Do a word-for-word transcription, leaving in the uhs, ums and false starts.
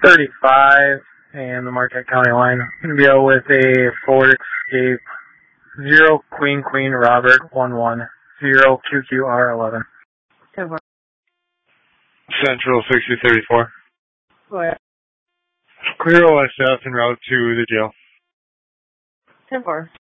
thirty-five and the Marquette County line. I'm going to be out with a Ford Escape zero Queen Queen Robert one one zero Q Q R eleven. ten four. Central sixty thirty-four. Go ahead. Clear O S F en route to the jail. ten four.